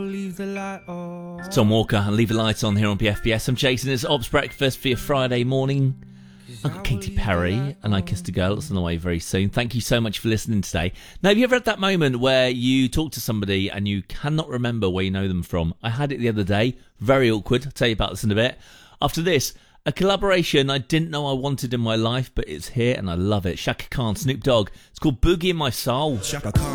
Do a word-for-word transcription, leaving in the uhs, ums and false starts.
Leave the light on. Tom Walker and Leave the Light On here on B F B S. I'm Jason. It's Ops Breakfast for your Friday morning. I've got Katy Perry and I Kissed a Girl. It's on the way very soon. Thank you so much for listening today. Now, have you ever had that moment where you talk to somebody and you cannot remember where you know them from? I had it the other day. Very awkward. I'll tell you about this in a bit. After this, a collaboration I didn't know I wanted in my life, but it's here and I love it. Chaka Khan, Snoop Dogg. It's called Boogie in My Soul. Chaka Khan.